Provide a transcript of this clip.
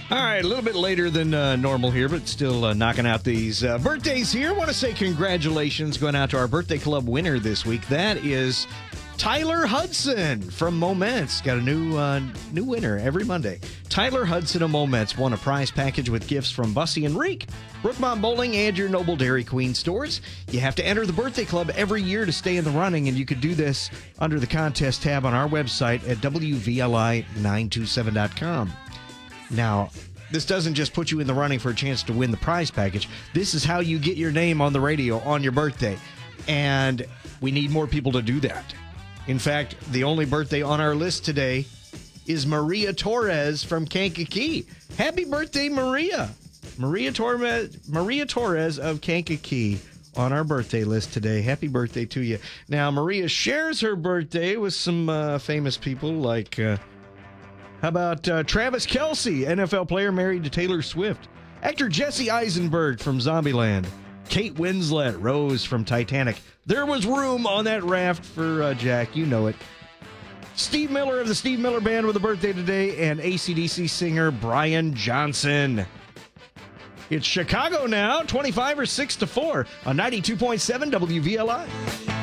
All right, a little bit later than normal here, but still knocking out these birthdays here. I want to say congratulations going out to our birthday club winner this week. That is Tyler Hudson from Moments. Got a new winner every Monday. Tyler Hudson of Moments won a prize package with gifts from Bussy and Reek, Brookmont Bowling, and your Noble Dairy Queen stores. You have to enter the birthday club every year to stay in the running, and you could do this under the contest tab on our website at WVLI927.com. Now, this doesn't just put you in the running for a chance to win the prize package. This is how you get your name on the radio on your birthday. And we need more people to do that. In fact, the only birthday on our list today is Maria Torres from Kankakee. Happy birthday, Maria. Maria Torres of Kankakee on our birthday list today. Happy birthday to you. Now, Maria shares her birthday with some famous people like... how about Travis Kelce, NFL player married to Taylor Swift? Actor Jesse Eisenberg from Zombieland. Kate Winslet, Rose from Titanic. There was room on that raft for Jack. You know it. Steve Miller of the Steve Miller Band with a birthday today, and AC/DC singer Brian Johnson. It's Chicago now, 25 or 6-4 on 92.7 WVLI.